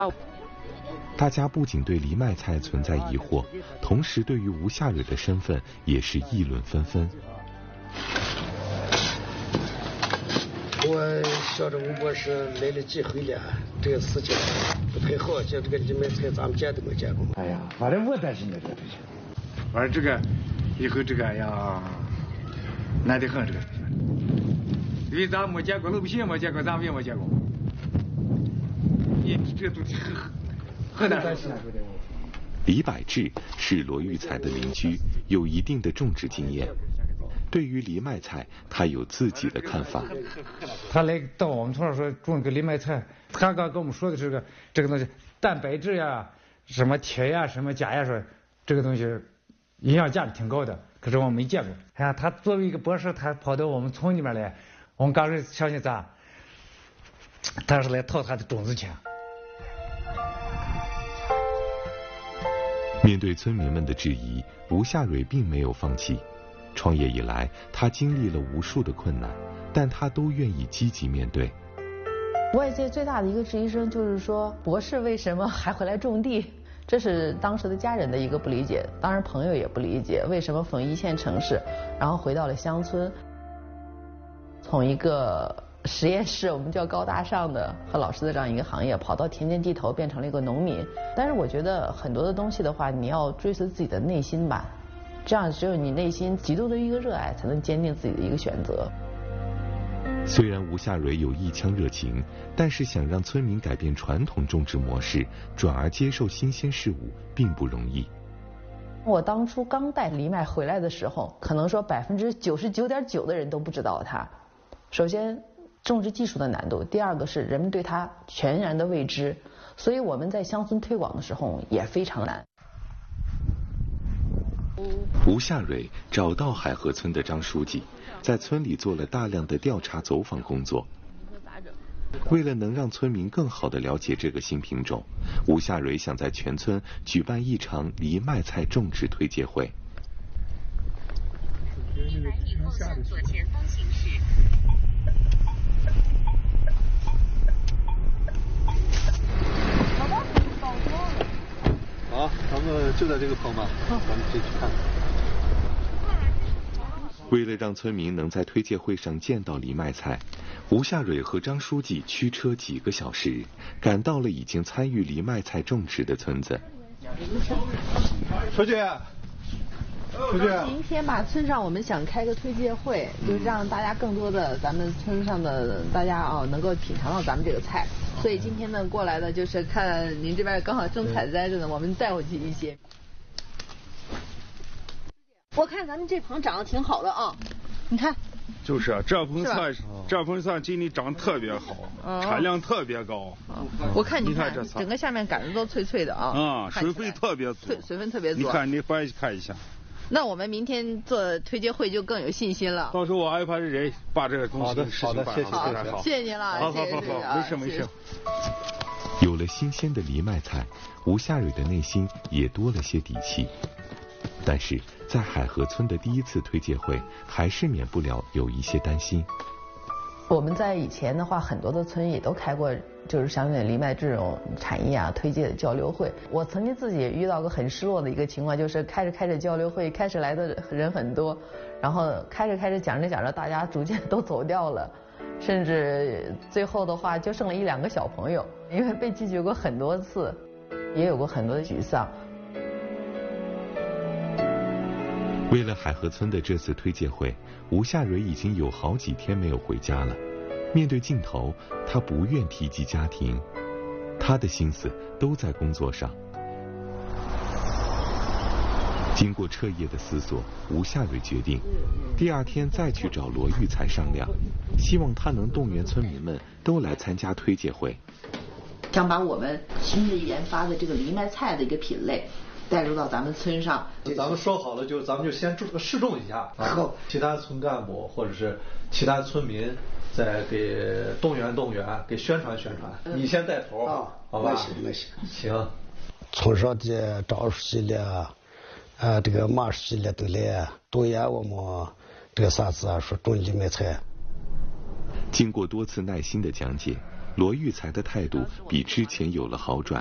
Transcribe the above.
大家不仅对藜麦菜存在疑惑，同时对于吴夏蕊的身份也是议论纷纷。 我晓得吴博士来了几回了，这个事情不太好，像这个藜麦菜咱们见都没见过。 哎呀，反正我担心的这个，反正这个以后这个呀难得很这个，因为咱没见过，老百姓没见过，咱们也没见过。你这个东西很难担心。 李百志是罗育才的邻居，有一定的种植经验。对于藜麦菜，他有自己的看法。 他来到我们村上说种一个藜麦菜，他刚跟我们说的是这个东西，蛋白质呀、什么铁呀、什么钾呀，说这个东西营养价值挺高的，可是我没见过。哎呀，他作为一个博士，他跑到我们村里面来，我们刚开始相信他是来套他的种子钱。 面对村民们的质疑，吴夏蕊并没有放弃。创业以来，他经历了无数的困难，但他都愿意积极面对。 外界最大的一个质疑声就是说，博士为什么还回来种地？这是当时的家人的一个不理解，当然朋友也不理解，为什么从一线城市，然后回到了乡村，从一个实验室，我们叫高大上的和老师的这样一个行业，跑到田间地头变成了一个农民。但是我觉得很多的东西的话，你要追随自己的内心吧，这样只有你内心极度的一个热爱，才能坚定自己的一个选择。 虽然吴夏蕊有一腔热情，但是想让村民改变传统种植模式，转而接受新鲜事物，并不容易。 我当初刚带藜麦回来的时候，可能说99.9%的人都不知道它。首先，种植技术的难度；第二个是人们对它全然的未知，所以我们在乡村推广的时候也非常难。 吴夏蕊找到海河村的张书记，在村里做了大量的调查走访工作。为了能让村民更好地了解这个新品种，吴夏蕊想在全村举办一场藜麦菜种植推介会。 100米后向左前方行驶。 好，咱们就在这个棚嘛，咱们可以去看。 为了让村民能在推介会上见到藜麦菜，吴夏蕊和张书记驱车几个小时，赶到了已经参与藜麦菜种植的村子。 书记， 明天吧，村上我们想开个推介会，就是让大家更多的咱们村上的大家能够品尝到咱们这个菜。所以今天呢过来的就是看您这边刚好正采摘着呢，我们带回去一些。 我看咱们这棚长得挺好的啊，你看。 就是啊，这盆菜今年长得特别好，产量特别高。 我看你看整个下面杆子都脆脆的啊。 水分特别足。 水分特别足。 你看，你回去看一下。 那我们明天做推介会就更有信心了。 到时候我安排人把这个东西好的，谢谢， 谢谢您了， 好，没事。 有了新鲜的藜麦菜，吴夏蕊的内心也多了些底气。但是在海河村的第一次推介会，还是免不了有一些担心。 我们在以前的话，很多的村也都开过，就是像藜麦这种产业推介的交流会。我曾经自己也遇到过很失落的一个情况，就是开着交流会，开始来的人很多，然后开着讲着，大家逐渐都走掉了，甚至最后的话就剩了1-2个小朋友，因为被拒绝过很多次，也有过很多的沮丧。 为了海河村的这次推介会，吴夏蕊已经有好几天没有回家了。面对镜头，她不愿提及家庭，她的心思都在工作上。经过彻夜的思索，吴夏蕊决定第2天再去找罗育才商量，希望他能动员村民们都来参加推介会。 想把我们新的研发的这个藜麦菜的一个品类带入到咱们村上。 咱们说好了，咱们就先试种一下，然后其他村干部或者是其他村民再给动员，给宣传。你先带头，好吧？行。 村上的张书记了，这个马书记了都来动员我们这个说种藜麦菜。 经过多次耐心的讲解， 罗育才的态度比之前有了好转。